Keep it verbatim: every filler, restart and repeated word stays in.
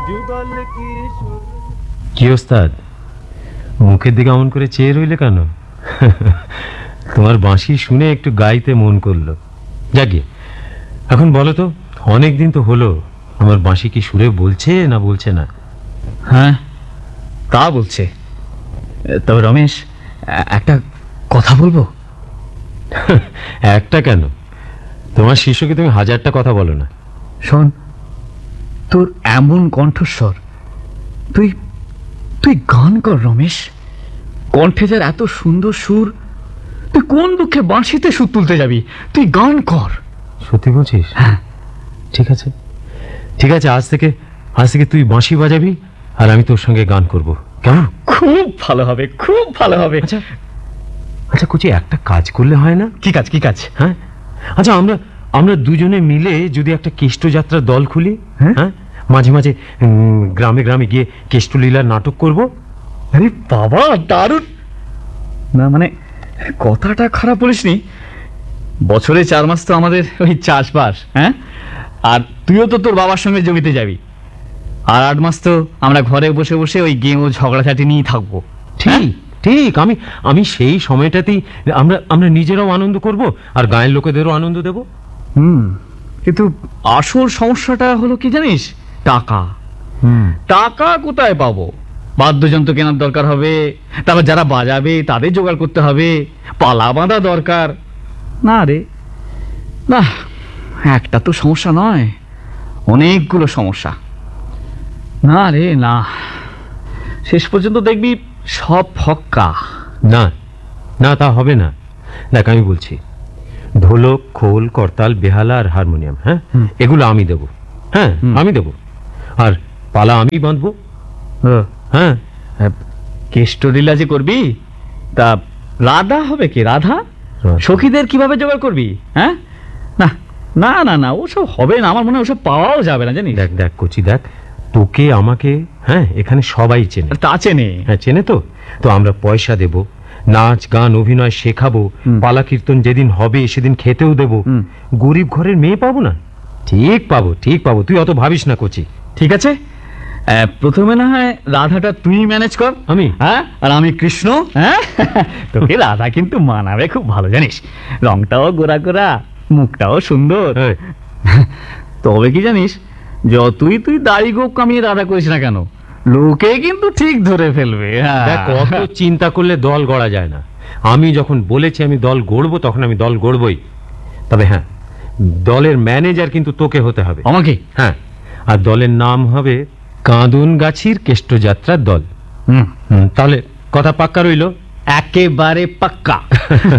কি ওস্তাদ, মুখের দিকে এমন করে চেয়ে রইলে কেন? তোমার বাঁশি শুনে একটু গাইতে মন করলো। যাকে এখন বলো তো, অনেকদিন তো হলো, আমার বাঁশি কি সুরে বলছে না বলছে না? হ্যাঁ, তা বলছে। তবে রমেশ, একটা কথা বলবো। একটা কেন, তোমার শিষ্যকে তুমি হাজারটা কথা বলো না। শোন, তোর এমন কণ্ঠস্বর, তুই তুই গান কর রমেশ। কণ্ঠে যার এত সুন্দর সুর, তুই কোন দুঃখে বাঁশিতে সুর তুলতে যাবি? তুই গান কর। সত্যি বলছিস? হ্যাঁ, ঠিক আছে, ঠিক আছে, আজ থেকে আজ থেকে তুই বাঁশি বাজাবি আর আমি তোর সঙ্গে গান করব, কেমন? খুব ভালো হবে, খুব ভালো হবে। আচ্ছা আচ্ছা কুচি, একটা কাজ করলে হয় না? কি কাজ? কি কাজ? হ্যাঁ, আচ্ছা আমরা আমরা দুজনে মিলে যদি একটা কেষ্টযাত্রার দল খুলি, হ্যাঁ, মাঝে মাঝে উম, গ্রামে গ্রামে গিয়ে কেষ্টলীলার নাটক করব। আরে বাবা, দারুণ! না মানে, কথাটা খারাপ বলিসনি। বছরে চার মাস তো আমাদের ওই চাষবাস, হ্যাঁ, আর তুইও তো তোর বাবার সঙ্গে জমিতে যাবি, আর আট মাস তো আমরা ঘরে বসে বসে ওই গেম ও ঝগড়াঝাটি নিয়েই থাকবো। ঠিক ঠিক, আমি আমি সেই সময়টাতেই আমরা আমরা নিজেরাও আনন্দ করব আর গায়ের লোকেদেরও আনন্দ দেব। হুম, কিন্তু আসল সমস্যাটা হলো কি জানিস? টাকা। হুম, টাকা কোথায় পাবো? বাদ্যযন্ত্র কেনার দরকার হবে, তারপর যারা বাজাবে তাদের জোগাড় করতে হবে, পালা বাঁধা দরকার। না রে না, একটা তো সমস্যা নয়, অনেকগুলো সমস্যা। না রে না, শেষ পর্যন্ত দেখবি সব ফক্কা। না না, তা হবে না। দেখ আমি বলছি, ঢোলক, খোল, করতাল, বেহালা আর হারমোনিয়াম, হ্যাঁ, এগুলো আমি দেব। হ্যাঁ, আমি দেব। আর পালা আমি বাঁধবো। হ্যাঁ, কেষ্টলীলা যে করবি, তা রাধা হবে কি? রাধা সখীদের কিভাবে জোগাড় করবি? হ্যাঁ, না না না না, ওসব হবে না, আমার মনে হয় ওসব পাওয়াও যাবে না, জানিস। দেখ দেখ কচি, দেখ তোকে আমাকে, হ্যাঁ, এখানে সবাই চেনে। তা চেনে? হ্যাঁ, চেনে তো। তো আমরা পয়সা দেব, নাচ গান অভিনয় শেখাবো, পালা কীর্তন যেদিন হবে সেদিন খেতেও দেব। গরিব ঘরের মেয়ে পাবো না? ঠিক পাবো, ঠিক পাবো, তুই অত ভাবিস না কচি। ঠিক আছে, প্রথমে না হয় রাধাটা তুই ম্যানেজ কর। আমি? হ্যাঁ, আর আমি কৃষ্ণ। হ্যাঁ, তোকে রাধা কিন্তু মানাবে খুব ভালো, জানিস। রংটাও গোরা গোরা, মুখটাও সুন্দর। তবে কি জানিস, যতই তুই দাড়ি গোপ কামিয়ে রাধা করিস না কেন, লোকে কিন্তু ঠিক ধরে ফেলবে। দেখ, অত চিন্তা করলে দল গড়া যায় না। আমি যখন বলেছি আমি দল গড়বো, তখন আমি দল গড়বই। তবে হ্যাঁ, দলের ম্যানেজার কিন্তু তোকে হতে হবে। আমাকে? হ্যাঁ, আর দলের নাম হবে কাঁদুন গাছির কেষ্টযাত্রার দল। হুম, তাহলে কথা পাক্কা রইল? একেবারে পাক্কা।